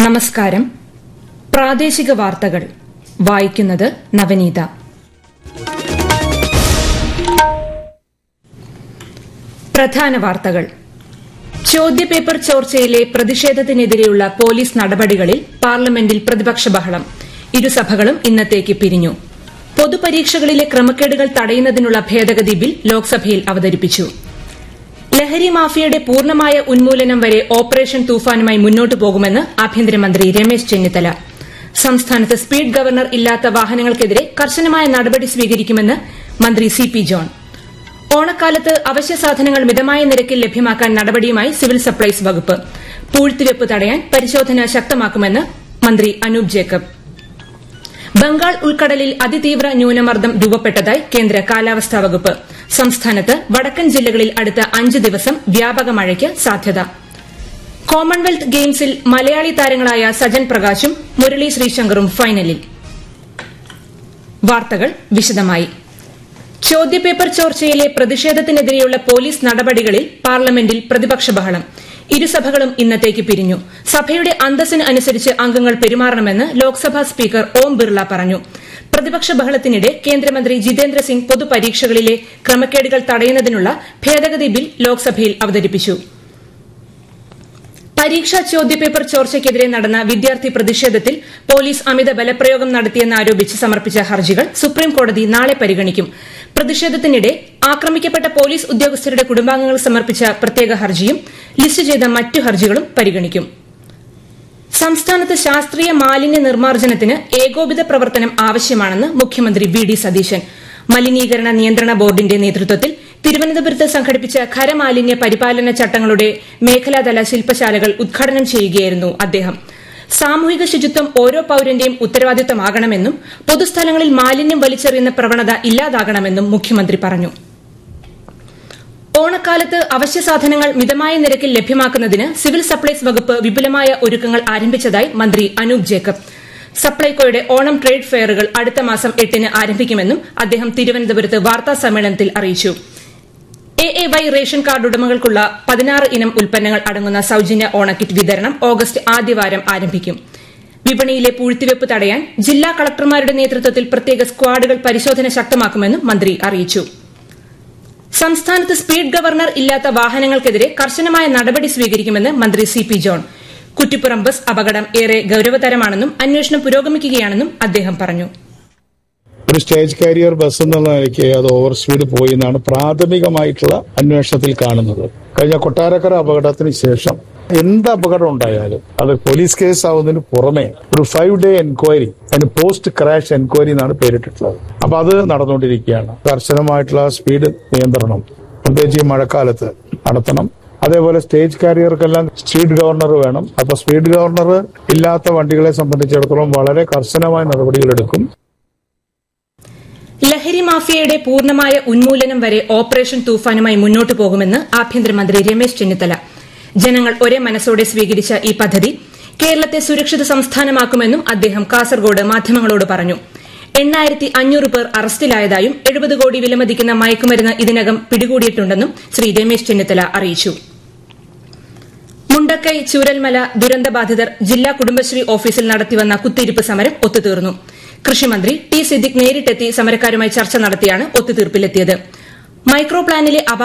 നമസ്കാരം. പ്രാദേശിക വാർത്തകൾ വായിക്കുന്നത് നവനീത. പ്രധാന വാർത്തകൾ. ചോദ്യപേപ്പർ ചോർച്ചയിലെ പ്രതിഷേധത്തിനെതിരെയുള്ള പോലീസ് നടപടികളിൽ പാർലമെന്റിൽ പ്രതിപക്ഷ ബഹളം. ഇരുസഭകളും ഇന്നത്തേക്ക് പിരിഞ്ഞു. പൊതുപരീക്ഷകളിലെ ക്രമക്കേടുകൾ തടയുന്നതിനുള്ള ഭേദഗതി ബിൽ ലോക്സഭയിൽ അവതരിപ്പിച്ചു. ലഹരി മാഫിയയുടെ പൂർണ്ണമായ ഉന്മൂലനം വരെ ഓപ്പറേഷൻ തൂഫാനുമായി മുന്നോട്ടു പോകുമെന്ന് ആഭ്യന്തരമന്ത്രി രമേശ് ചെന്നിത്തല. സംസ്ഥാനത്ത് സ്പീഡ് ഗവർണർ ഇല്ലാത്ത വാഹനങ്ങൾക്കെതിരെ കർശനമായ നടപടി സ്വീകരിക്കുമെന്ന് മന്ത്രി സി പി ജോൺ. ഓണക്കാലത്ത് അവശ്യ സാധനങ്ങൾ മിതമായ നിരക്കിൽ ലഭ്യമാക്കാൻ നടപടിയുമായി സിവിൽ സപ്ലൈസ് വകുപ്പ്. പൂഴ്ത്തിവെപ്പ് തടയാൻ പരിശോധന ശക്തമാക്കുമെന്ന് മന്ത്രി അനൂപ് ജേക്കബ്. ബംഗാൾ ഉൾക്കടലിൽ അതിതീവ്ര ന്യൂനമർദ്ദം രൂപപ്പെട്ടതായി കേന്ദ്ര കാലാവസ്ഥാ വകുപ്പ്. സംസ്ഥാനത്ത് വടക്കൻ ജില്ലകളിൽ അടുത്ത 5 ദിവസം വ്യാപക മഴയ്ക്ക് സാധ്യത. കോമൺവെൽത്ത് ഗെയിംസിൽ മലയാളി താരങ്ങളായ സജൻ പ്രകാശും മുരളി ശ്രീശങ്കറും ഫൈനലിൽ. വാർത്തകൾ വിശദമായി. ചോദ്യപേപ്പർ ചോർച്ചയിലെ പ്രതിഷേധത്തിനെതിരെയുള്ള പോലീസ് നടപടികളിൽ പാർലമെന്റിൽ പ്രതിപക്ഷ ബഹളം. ഇരുസഭകളും ഇന്നത്തേക്ക് പിരിഞ്ഞു. സഭയുടെ അന്തസ്സിന് അനുസരിച്ച് അംഗങ്ങൾ പെരുമാറണമെന്ന് ലോക്സഭാ സ്പീക്കർ ഓം ബിർള പറഞ്ഞു. പ്രതിപക്ഷ ബഹളത്തിനിടെ കേന്ദ്രമന്ത്രി ജിതേന്ദ്ര സിംഗ് പൊതുപരീക്ഷകളിലെ ക്രമക്കേടുകൾ തടയുന്നതിനുള്ള ഭേദഗതി ബിൽ ലോക്സഭയിൽ അവതരിപ്പിച്ചു. പരീക്ഷാ ചോദ്യപേപ്പർ ചോർച്ചയ്ക്കെതിരെ നടന്ന വിദ്യാർത്ഥി പ്രതിഷേധത്തിൽ പോലീസ് അമിത ബലപ്രയോഗം നടത്തിയെന്നാരോപിച്ച് സമർപ്പിച്ച ഹർജികൾ സുപ്രീംകോടതി നാളെ പരിഗണിക്കും. പ്രതിഷേധത്തിനിടെ ആക്രമിക്കപ്പെട്ട പോലീസ് ഉദ്യോഗസ്ഥരുടെ കുടുംബാംഗങ്ങൾ സമർപ്പിച്ച പ്രത്യേക ഹർജിയും ലിസ്റ്റ് ചെയ്ത മറ്റു ഹർജികളും പരിഗണിക്കും. സംസ്ഥാനത്ത് ശാസ്ത്രീയ മാലിന്യ നിർമ്മാർജ്ജനത്തിന് ഏകോപിത പ്രവർത്തനം ആവശ്യമാണെന്ന് മുഖ്യമന്ത്രി വി ഡി സതീശൻ. മലിനീകരണ നിയന്ത്രണ ബോർഡിന്റെ നേതൃത്വത്തിൽ തിരുവനന്തപുരത്ത് സംഘടിപ്പിച്ച ഖരമാലിന്യ പരിപാലന ചട്ടങ്ങളുടെ മേഖലാതല ശില്പശാലകൾ ഉദ്ഘാടനം ചെയ്യുകയായിരുന്നു അദ്ദേഹം. സാമൂഹിക ശുചിത്വം ഓരോ പൌരന്റെയും ഉത്തരവാദിത്തമാകണമെന്നും പൊതുസ്ഥലങ്ങളിൽ മാലിന്യം വലിച്ചെറിയുന്ന പ്രവണത ഇല്ലാതാകണമെന്നും മുഖ്യമന്ത്രി പറഞ്ഞു. ഓണക്കാലത്ത് അവശ്യ സാധനങ്ങൾ മിതമായ നിരക്കിൽ ലഭ്യമാക്കുന്നതിന് സിവിൽ സപ്ലൈസ് വകുപ്പ് വിപുലമായ ഒരുക്കങ്ങൾ ആരംഭിച്ചതായി മന്ത്രി അനൂപ് ജേക്കബ്. സപ്ലൈകോയുടെ ഓണം ട്രേഡ് ഫെയറുകൾ അടുത്ത മാസം 8-ന് ആരംഭിക്കുമെന്നും അദ്ദേഹം തിരുവനന്തപുരത്ത് വാർത്താ സമ്മേളനത്തിൽ അറിയിച്ചു. AAY റേഷൻ കാർഡ് ഉടമകൾക്കുള്ള 16 ഇനം ഉൽപ്പന്നങ്ങൾ അടങ്ങുന്ന സൌജന്യ ഓണക്കിറ്റ് വിതരണം ഓഗസ്റ്റ് ആദ്യവാരം ആരംഭിക്കും. വിപണിയിലെ പൂഴ്ത്തിവെപ്പ് തടയാൻ ജില്ലാ കളക്ടർമാരുടെ നേതൃത്വത്തിൽ പ്രത്യേക സ്ക്വാഡുകൾ പരിശോധന ശക്തമാക്കുമെന്നും മന്ത്രി അറിയിച്ചു. സംസ്ഥാനത്ത് സ്പീഡ് ഗവർണർ ഇല്ലാത്ത വാഹനങ്ങൾക്കെതിരെ കർശനമായ നടപടി സ്വീകരിക്കുമെന്ന് മന്ത്രി C P John. Kuttippuram bus അപകടം ഏറെ ഗൌരവതരമാണെന്നും അന്വേഷണം പുരോഗമിക്കുകയാണെന്നും അദ്ദേഹം പറഞ്ഞു. ഒരു സ്റ്റേജ് കാരിയർ ബസ് എന്നുള്ള നിലയ്ക്ക് അത് ഓവർ സ്പീഡ് പോയി എന്നാണ് പ്രാഥമികമായിട്ടുള്ള അന്വേഷണത്തിൽ കാണുന്നത്. കഴിഞ്ഞ കൊട്ടാരക്കര അപകടത്തിന് ശേഷം എന്ത് അപകടം ഉണ്ടായാലും അത് പോലീസ് കേസ് ആവുന്നതിന് പുറമെ ഒരു 5-day എൻക്വയറി, അതിന് പോസ്റ്റ് ക്രാഷ് എൻക്വയറി എന്നാണ് പേരിട്ടിട്ടുള്ളത്. അപ്പൊ അത് നടന്നുകൊണ്ടിരിക്കുകയാണ്. കർശനമായിട്ടുള്ള സ്പീഡ് നിയന്ത്രണം പ്രത്യേകിച്ച് ഈ മഴക്കാലത്ത് നടത്തണം. അതേപോലെ സ്റ്റേജ് കാരിയർക്കെല്ലാം സ്പീഡ് ഗവർണർ വേണം. അപ്പൊ സ്പീഡ് ഗവർണർ ഇല്ലാത്ത വണ്ടികളെ സംബന്ധിച്ചിടത്തോളം വളരെ കർശനമായ നടപടികളെടുക്കും. ലഹരി മാഫിയയുടെ പൂർണ്ണമായ ഉന്മൂലനം വരെ ഓപ്പറേഷൻ തൂഫാനുമായി മുന്നോട്ടു പോകുമെന്ന് ആഭ്യന്തരമന്ത്രി രമേശ് ചെന്നിത്തല. ജനങ്ങൾ ഒരേ മനസ്സോടെ സ്വീകരിച്ച ഈ പദ്ധതി കേരളത്തെ സുരക്ഷിത സംസ്ഥാനമാക്കുമെന്നും അദ്ദേഹം കാസർഗോഡ് മാധ്യമങ്ങളോട് പറഞ്ഞു. 8500 പേർ അറസ്റ്റിലായതായും 70 കോടി വിലമതിക്കുന്ന മയക്കുമരുന്ന് ഇതിനകം പിടികൂടിയിട്ടുണ്ടെന്നും ശ്രീ രമേശ് ചെന്നിത്തല അറിയിച്ചു. മുണ്ടക്കൈ ചൂരൽമല ദുരന്തബാധിതർ ജില്ലാ കുടുംബശ്രീ ഓഫീസിൽ നടത്തിവന്ന കുത്തിയിരിപ്പ് സമരം ഒത്തുതീർന്നു. കൃഷിമന്ത്രി ടി സിദ്ദിഖ് നേരിട്ടെത്തി സമരക്കാരുമായി ചർച്ച നടത്തിയാണ് ഒത്തുതീർപ്പിലെത്തിയത്. മൈക്രോ പ്ലാനിലെ